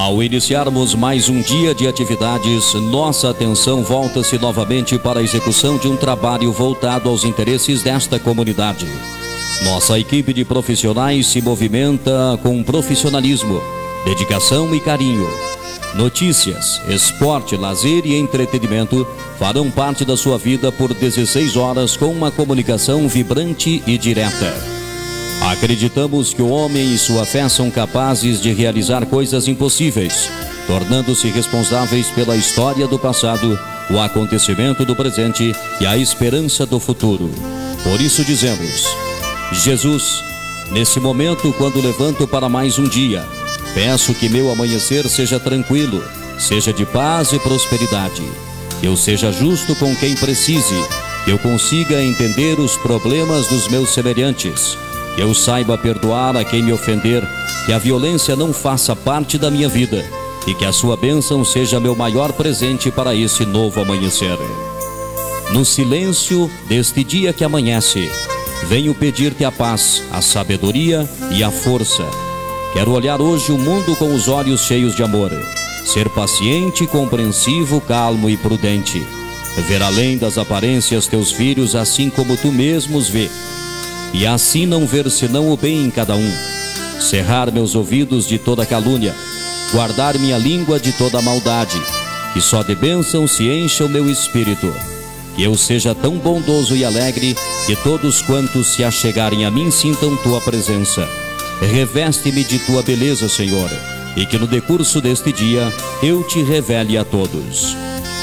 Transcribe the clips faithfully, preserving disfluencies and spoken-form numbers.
Ao iniciarmos mais um dia de atividades, nossa atenção volta-se novamente para a execução de um trabalho voltado aos interesses desta comunidade. Nossa equipe de profissionais se movimenta com profissionalismo, dedicação e carinho. Notícias, esporte, lazer e entretenimento farão parte da sua vida por dezesseis horas com uma comunicação vibrante e direta. Acreditamos que o homem e sua fé são capazes de realizar coisas impossíveis, tornando-se responsáveis pela história do passado, o acontecimento do presente e a esperança do futuro. Por isso dizemos: Jesus, nesse momento, quando levanto para mais um dia, peço que meu amanhecer seja tranquilo, seja de paz e prosperidade, que eu seja justo com quem precise, que eu consiga entender os problemas dos meus semelhantes, que eu saiba perdoar a quem me ofender, que a violência não faça parte da minha vida e que a sua bênção seja meu maior presente para esse novo amanhecer. No silêncio deste dia que amanhece, venho pedir-te a paz, a sabedoria e a força. Quero olhar hoje o mundo com os olhos cheios de amor, ser paciente, compreensivo, calmo e prudente, ver além das aparências teus filhos assim como tu mesmo os vê, e assim não ver senão o bem em cada um, cerrar meus ouvidos de toda calúnia, guardar minha língua de toda maldade, que só de bênção se encha o meu espírito, que eu seja tão bondoso e alegre, que todos quantos se achegarem a mim sintam tua presença. Reveste-me de tua beleza, Senhor, e que no decurso deste dia eu te revele a todos.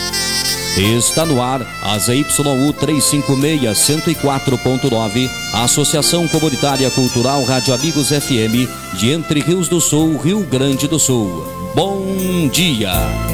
Está no ar a Z Y U trezentos e cinquenta e seis, cento e quatro ponto nove, Associação Comunitária Cultural Rádio Amigos F M, de Entre Rios do Sul, Rio Grande do Sul. Bom dia!